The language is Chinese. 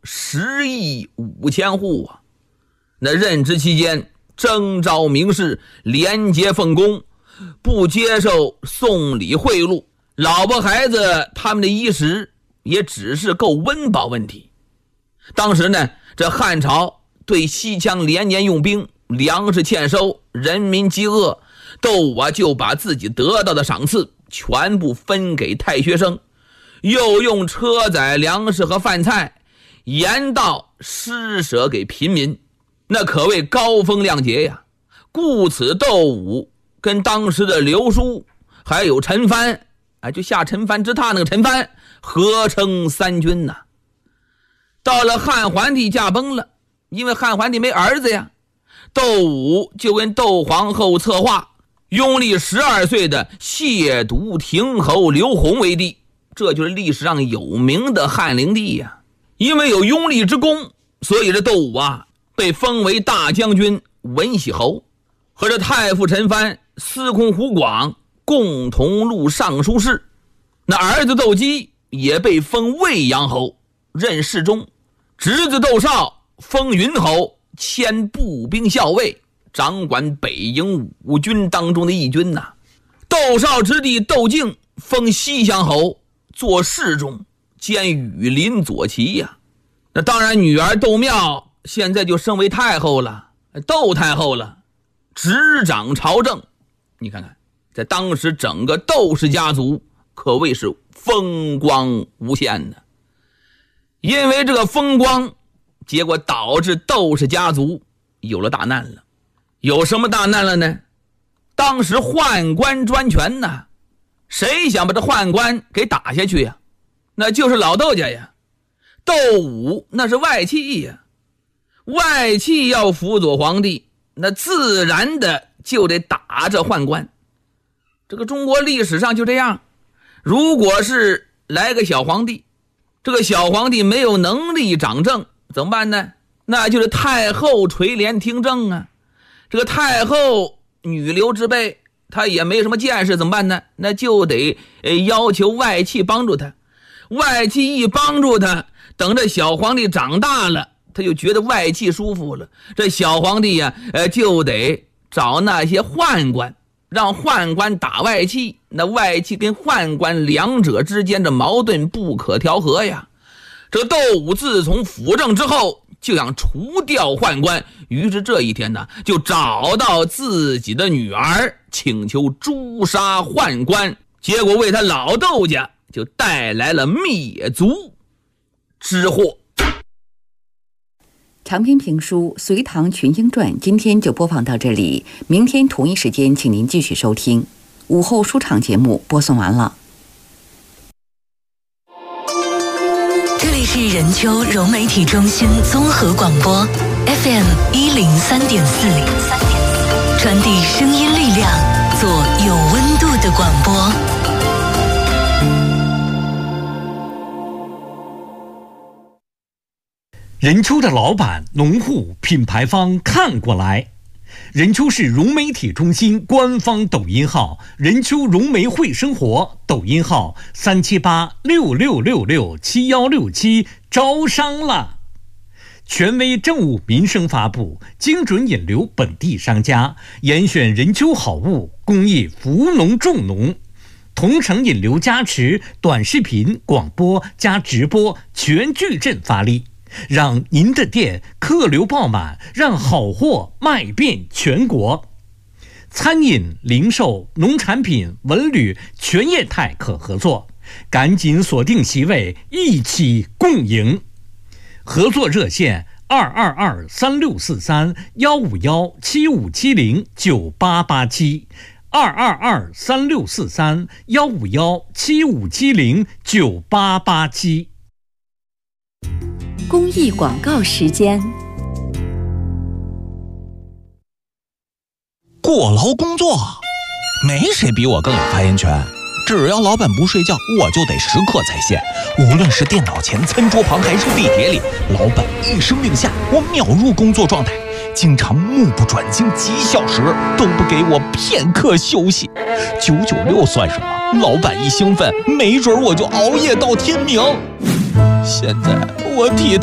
10亿5千户啊。那任职期间征召名士，廉洁奉公，不接受送礼贿赂，老婆孩子他们的衣食也只是够温饱问题。当时呢，这汉朝对西羌连年用兵，粮食欠收，人民饥饿，窦武啊就把自己得到的赏赐全部分给太学生，又用车载粮食和饭菜沿道施舍给贫民，那可谓高风亮节呀。故此窦武跟当时的刘书还有陈蕃，就下陈蕃之榻那个陈蕃合称三军呐。到了汉桓帝驾崩了，因为汉桓帝没儿子呀，窦武就跟窦皇后策划，拥立12岁的亵渎亭侯刘弘为帝，这就是历史上有名的汉灵帝呀。因为有拥立之功，所以这窦武啊被封为大将军、文喜侯，和这太傅陈蕃、司空胡广共同录尚书事。那儿子窦基也被封魏阳侯，任侍中，侄子窦绍封云侯，迁步兵校尉，掌管北营5军当中的一军呐。窦绍之弟窦敬封西乡侯，做侍中，兼羽林左骑呀。那当然，女儿窦妙现在就升为太后了，窦太后了，执掌朝政。你看看，在当时整个窦氏家族可谓是风光无限的。因为这个风光，结果导致窦氏家族有了大难了。有什么大难了呢？当时宦官专权呐，谁想把这宦官给打下去呀？那就是老窦家呀。窦武那是外戚呀，外戚要辅佐皇帝，那自然的就得打这宦官。这个中国历史上就这样，如果是来个小皇帝，这个小皇帝没有能力掌政，怎么办呢？那就是太后垂帘听政啊。这个太后女流之辈，她也没什么见识，怎么办呢？那就得要求外戚帮助她。外戚一帮助她，等这小皇帝长大了，他就觉得外戚舒服了，这小皇帝呀，就得找那些宦官，让宦官打外戚，那外戚跟宦官两者之间的矛盾不可调和呀。这个窦武自从辅政之后，就想除掉宦官，于是这一天呢，就找到自己的女儿，请求诛杀宦官，结果为他老窦家就带来了灭族之祸。 长篇评书《隋唐群英传》今天就播放到这里，明天同一时间请您继续收听。午后书场节目播送完了。 这里是任丘融媒体中心综合广播 FM 103.4，传递声音力量，做有温度的广播。 任丘的老板、农户、品牌方看过来。任丘市融媒体中心官方抖音号任丘融媒会生活，抖音号37866667167，招商了。权威政务民生发布，精准引流本地商家，严选任丘好物，公益扶农重农，同城引流加持，短视频、广播加直播全矩阵发力，让您的店客流爆满，让好货卖遍全国。餐饮、零售、农产品、文旅全业态可合作，赶紧锁定席位，一起共赢。合作热线222-3643-151-7570，9887151-7570-9887。 公益广告时间。 过劳工作，没谁比我更有发言权。只要老板不睡觉，我就得时刻在线。无论是电脑前、餐桌旁，还是地铁里，老板一声令下，我秒入工作状态。经常目不转睛几小时，都不给我片刻休息。996算什么？老板一兴奋，没准我就熬夜到天明。现在我体